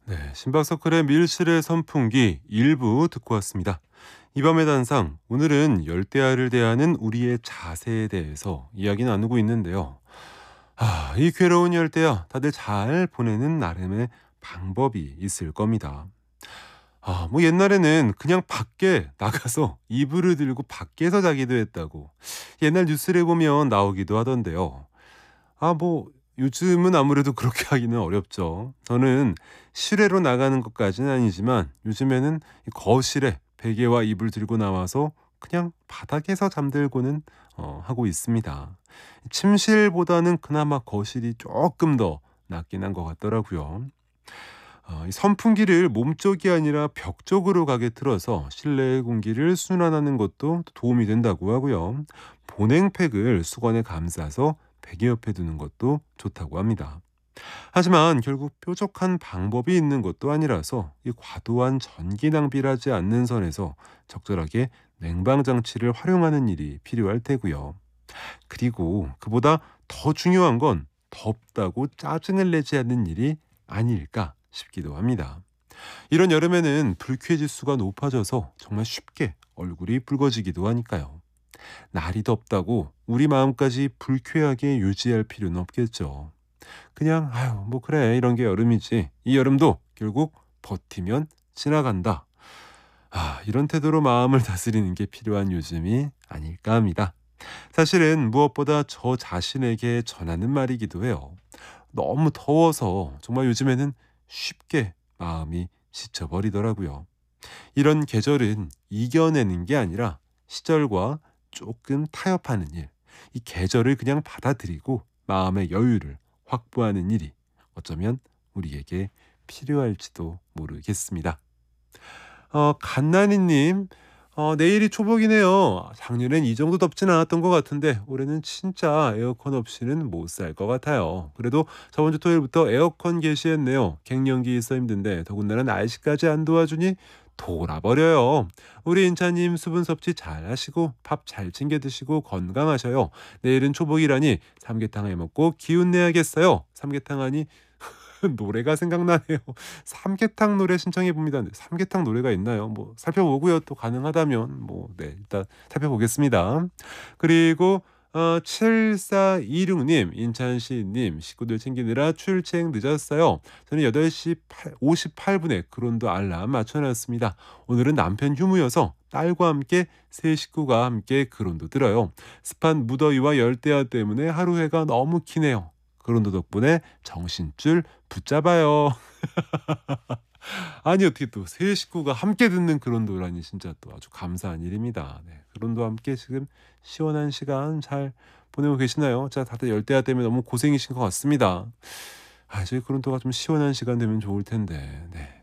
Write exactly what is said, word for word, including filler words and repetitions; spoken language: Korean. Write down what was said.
네, 신박서클의 밀실의 선풍기 일부 듣고 왔습니다. 이 밤의 단상, 오늘은 열대야를 대하는 우리의 자세에 대해서 이야기 나누고 있는데요. 아, 이 괴로운 열대야 다들 잘 보내는 나름의 방법이 있을 겁니다. 아, 뭐 옛날에는 그냥 밖에 나가서 이불을 들고 밖에서 자기도 했다고 옛날 뉴스를 보면 나오기도 하던데요. 아 뭐 요즘은 아무래도 그렇게 하기는 어렵죠. 저는 실외로 나가는 것까지는 아니지만 요즘에는 이 거실에 베개와 이불 들고 나와서 그냥 바닥에서 잠들고는 어 하고 있습니다. 침실보다는 그나마 거실이 조금 더 낫긴 한 것 같더라고요. 어 이 선풍기를 몸쪽이 아니라 벽 쪽으로 가게 틀어서 실내의 공기를 순환하는 것도 도움이 된다고 하고요. 보냉팩을 수건에 감싸서 베개 옆에 두는 것도 좋다고 합니다. 하지만 결국 뾰족한 방법이 있는 것도 아니라서 이 과도한 전기 낭비를 하지 않는 선에서 적절하게 냉방 장치를 활용하는 일이 필요할 테고요. 그리고 그보다 더 중요한 건 덥다고 짜증을 내지 않는 일이 아닐까 싶기도 합니다. 이런 여름에는 불쾌지수가 높아져서 정말 쉽게 얼굴이 붉어지기도 하니까요. 날이 덥다고 우리 마음까지 불쾌하게 유지할 필요는 없겠죠. 그냥 아유 뭐 그래 이런 게 여름이지. 이 여름도 결국 버티면 지나간다. 아, 이런 태도로 마음을 다스리는 게 필요한 요즘이 아닐까 합니다. 사실은 무엇보다 저 자신에게 전하는 말이기도 해요. 너무 더워서 정말 요즘에는 쉽게 마음이 지쳐버리더라고요. 이런 계절은 이겨내는 게 아니라 시절과 조금 타협하는 일, 이 계절을 그냥 받아들이고 마음의 여유를 확보하는 일이 어쩌면 우리에게 필요할지도 모르겠습니다. 어, 갓나니님, 어, 내일이 초복이네요. 작년엔 이 정도 덥진 않았던 것 같은데 올해는 진짜 에어컨 없이는 못 살 것 같아요. 그래도 저번 주 토요일부터 에어컨 개시했네요. 갱년기 있어 힘든데 더군다나 날씨까지 안 도와주니 돌아버려요. 우리 인차님 수분 섭취 잘 하시고 밥 잘 챙겨 드시고 건강하셔요. 내일은 초복이라니 삼계탕 해 먹고 기운 내야겠어요. 삼계탕 하니 노래가 생각나네요. 삼계탕 노래 신청해 봅니다. 네, 삼계탕 노래가 있나요? 뭐 살펴보고요. 또 가능하다면 뭐 네, 일단 살펴보겠습니다. 그리고 어, 칠사이육 님, 인찬시님, 식구들 챙기느라 출첵 늦었어요. 저는 여덟 시 오십팔 분에 그론도 알람 맞춰놨습니다. 오늘은 남편 휴무여서 딸과 함께 세 식구가 함께 그론도 들어요. 습한 무더위와 열대야 때문에 하루 해가 너무 기네요. 그런도 덕분에 정신줄 붙잡아요. 아니 어떻게 또 세 식구가 함께 듣는 그런도라니 진짜 또 아주 감사한 일입니다. 네, 그런도 함께 지금 시원한 시간 잘 보내고 계시나요? 자, 다들 열대야 때문에 너무 고생이신 것 같습니다. 아, 저희 그런도가 좀 시원한 시간 되면 좋을 텐데. 네.